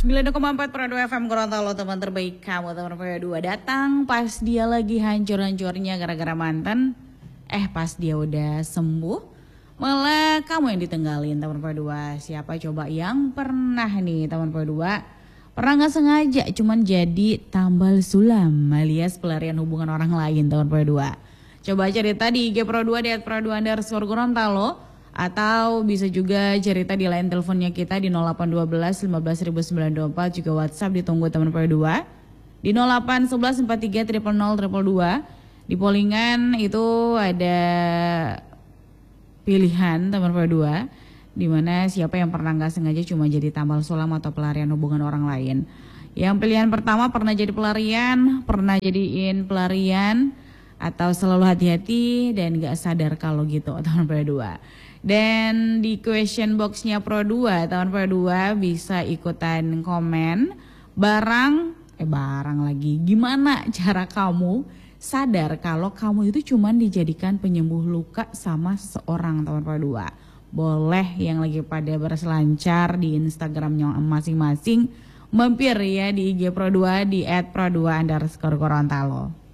9,4 Pro 2 FM Gorontalo, teman terbaik kamu, teman Pro 2 datang pas dia lagi hancur-hancurnya gara-gara mantan. Pas dia udah sembuh, malah kamu yang ditinggalin, teman Pro 2. Siapa coba yang pernah nih, teman Pro 2? Pernah gak sengaja cuman jadi tambal sulam alias pelarian hubungan orang lain, teman Pro 2. Coba cerita di IG Pro 2 di @pro2_Gorontalo. Atau bisa juga cerita di line teleponnya kita di 0812 15924, juga WhatsApp ditunggu teman Pro 2 di 0811 43 000 222. Di pollingan itu ada pilihan teman Pro 2 di mana siapa yang pernah nggak sengaja cuma jadi tambal sulam atau pelarian hubungan orang lain. Yang pilihan pertama pernah jadi pelarian, pernah jadiin pelarian, atau selalu hati-hati dan gak sadar kalau gitu teman Pro 2. Dan di question boxnya Pro 2, teman Pro 2 bisa ikutan komen barang lagi. Gimana cara kamu sadar kalau kamu itu cuman dijadikan penyembuh luka sama seseorang, teman Pro 2. Boleh yang lagi pada berselancar di Instagramnya masing-masing mampir ya di IG Pro 2 di @pro2_Gorontalo.